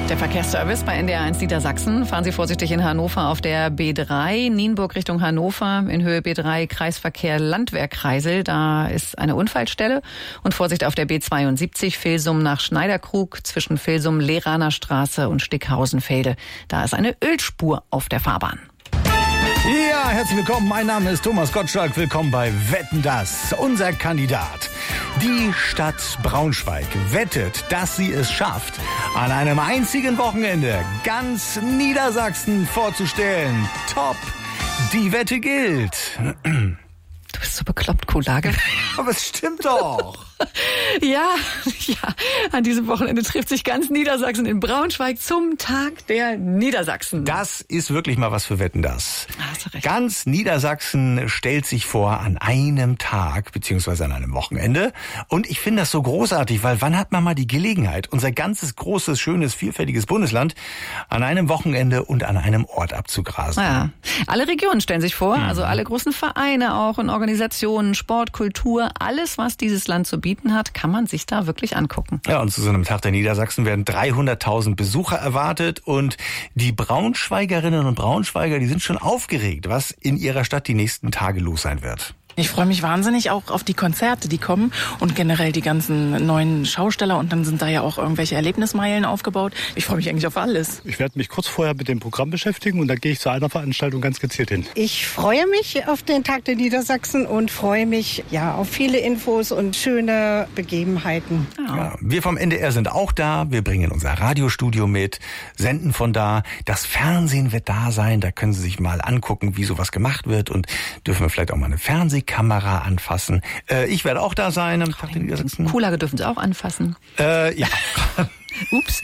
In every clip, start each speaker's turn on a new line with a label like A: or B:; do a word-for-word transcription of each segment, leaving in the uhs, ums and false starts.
A: Der Verkehrsservice bei N D R eins Niedersachsen. Fahren Sie vorsichtig in Hannover auf der B drei, Nienburg Richtung Hannover, in Höhe B drei, Kreisverkehr Landwehr-Kreisel. Da ist eine Unfallstelle. Und Vorsicht auf der B zweiundsiebzig, Vilsum nach Schneiderkrug, zwischen Vilsum, Lehraner Straße und Stickhausenfelde. Da ist eine Ölspur auf der Fahrbahn.
B: Ja, herzlich willkommen. Mein Name ist Thomas Gottschalk. Willkommen bei Wetten, dass. Unser Kandidat. Die Stadt Braunschweig wettet, dass sie es schafft, an einem einzigen Wochenende ganz Niedersachsen vorzustellen. Top! Die Wette gilt.
A: Du bist so bekloppt, Kulage.
B: Aber es stimmt doch.
A: Ja, ja, an diesem Wochenende trifft sich ganz Niedersachsen in Braunschweig zum Tag der Niedersachsen.
B: Das ist wirklich mal was für Wetten, das.
A: Hast du recht.
B: Ganz Niedersachsen stellt sich vor an einem Tag, beziehungsweise an einem Wochenende. Und ich finde das so großartig, weil wann hat man mal die Gelegenheit, unser ganzes großes, schönes, vielfältiges Bundesland an einem Wochenende und an einem Ort abzugrasen?
A: Ja, alle Regionen stellen sich vor, also alle großen Vereine auch und Organisationen, Sport, Kultur, alles, was dieses Land zu bieten hat, kann man sich da wirklich angucken.
B: Ja, und zu so einem Tag der Niedersachsen werden dreihunderttausend Besucher erwartet und die Braunschweigerinnen und Braunschweiger, die sind schon aufgeregt, was in ihrer Stadt die nächsten Tage los sein wird.
C: Ich freue mich wahnsinnig auch auf die Konzerte, die kommen und generell die ganzen neuen Schausteller und dann sind da ja auch irgendwelche Erlebnismeilen aufgebaut. Ich freue mich eigentlich auf alles.
D: Ich werde mich kurz vorher mit dem Programm beschäftigen und dann gehe ich zu einer Veranstaltung ganz gezielt hin.
E: Ich freue mich auf den Tag der Niedersachsen und freue mich ja auf viele Infos und schöne Begebenheiten.
B: Ja. Ja, wir vom N D R sind auch da. Wir bringen unser Radiostudio mit, senden von da. Das Fernsehen wird da sein. Da können Sie sich mal angucken, wie sowas gemacht wird und dürfen wir vielleicht auch mal eine Fernseh Kamera anfassen. Äh, ich werde auch da sein am Tag der Niedersachsen.
A: Kulage dürfen Sie auch anfassen.
B: Äh, ja.
A: Ups.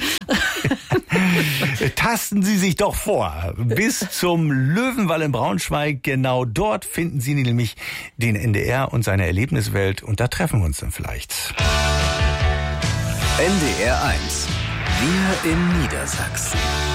B: Tasten Sie sich doch vor. Bis zum Löwenwall in Braunschweig. Genau dort finden Sie nämlich den N D R und seine Erlebniswelt. Und da treffen wir uns dann vielleicht.
F: N D R eins. Wir in Niedersachsen.